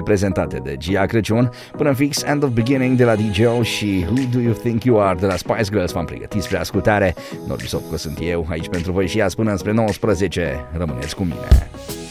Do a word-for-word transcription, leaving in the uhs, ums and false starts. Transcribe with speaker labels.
Speaker 1: prezentate de Gia Crăciun, până în fix End of Beginning de la D J și Who Do You Think You Are de la Spice Girls. V-am pregătit spre ascultare. Norbi Sopco sunt eu, aici pentru voi și azi până spre nouăsprezece. Rămâneți cu mine.